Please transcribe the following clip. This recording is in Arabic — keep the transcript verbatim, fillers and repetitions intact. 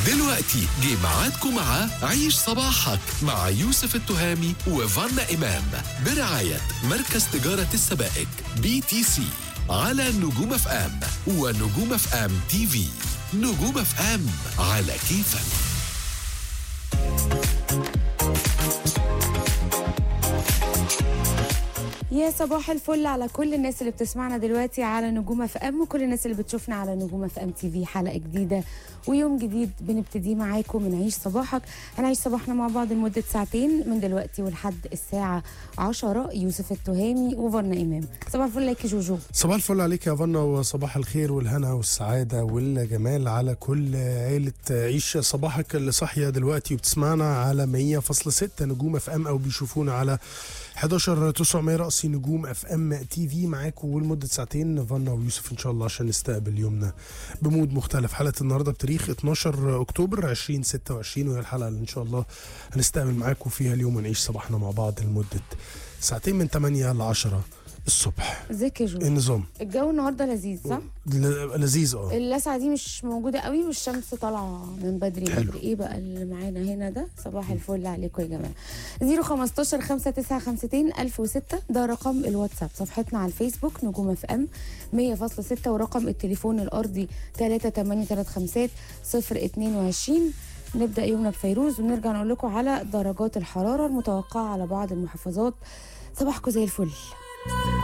دلوقتي جه ميعادكم مع عيش صباحك مع يوسف التهامي وفانا إمام برعاية مركز تجارة السبائك بي تي سي على نجوم اف ام ونجوم اف ام تي في. نجوم اف ام على كيفك. يا صباح الفل على كل الناس اللي بتسمعنا دلوقتي على نجوم اف ام وكل الناس اللي بتشوفنا على نجوم اف ام تي في. حلقه جديده ويوم جديد بنبتدي معاكم من عيش صباحك. هنعيش صباحنا مع بعض لمده ساعتين من دلوقتي ولحد الساعه عشرة. يوسف التهامي وفانا امام. صباح الفل عليك يا جوجو. صباح الفل عليك يا فانا، وصباح الخير والهنا والسعاده والجمال على كل عيله عيش صباحك اللي صاحيه دلوقتي وبتسمعنا على مية فاصلة ستة نجوم اف ام او بيشوفونا على حداشر تسعمية رأسي نجوم اف ام تي في. معاكم ولمده ساعتين فانا ويوسف ان شاء الله عشان نستقبل يومنا بمود مختلف. حلقه النهارده بتاريخ اتناشر اكتوبر ألفين وستة وعشرين، وهي الحلقه اللي ان شاء الله هنستقبل معاكم فيها اليوم ونعيش صباحنا مع بعض لمده ساعتين من تمانية ل عشرة الصبح. ازيك يا جو؟ النظام الجو النهارده لذيذ صح؟ ل- لذيذ اه. اللسعه دي مش موجوده قوي والشمس طالعه من بدري حلو. بدري. ايه بقى اللي معانا هنا ده؟ صباح الفل عليكم يا جماعه. صفر خمستاشر خمسة تسعة خمسين ألف وستة ده رقم الواتساب. صفحتنا على الفيسبوك نجوم اف ام مية فاصلة ستة، ورقم التليفون الارضي تلاتة تمانية تلاتة خمسة صفر اتنين وعشرين. نبدا يومنا بفيروز ونرجع نقول لكم على درجات الحراره المتوقعه على بعض المحافظات. صباحكم زي الفل.